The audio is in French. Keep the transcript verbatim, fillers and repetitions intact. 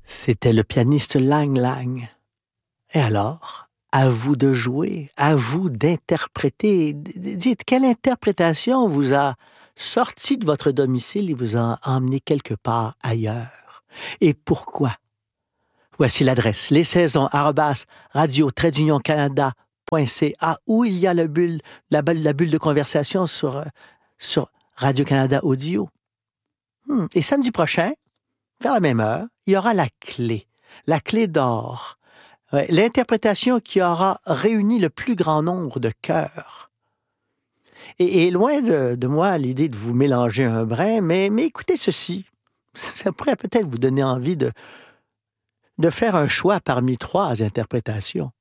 C'était le pianiste Lang Lang. Et alors, à vous de jouer, à vous d'interpréter. D- Dites, quelle interprétation vous a sorti de votre domicile et vous a emmené quelque part ailleurs? Et pourquoi? Voici l'adresse, les saisons, arrobas, radio, trait d'union canada point c a, où il y a le bulle, la, bulle- la bulle de conversation sur, euh, sur Radio-Canada Audio. Hmm. Et samedi prochain, vers la même heure, il y aura la clé, la clé d'or. Ouais, l'interprétation qui aura réuni le plus grand nombre de cœurs. Et, et loin de, de moi l'idée de vous mélanger un brin, mais, mais écoutez ceci. Ça pourrait peut-être vous donner envie de, de faire un choix parmi trois interprétations.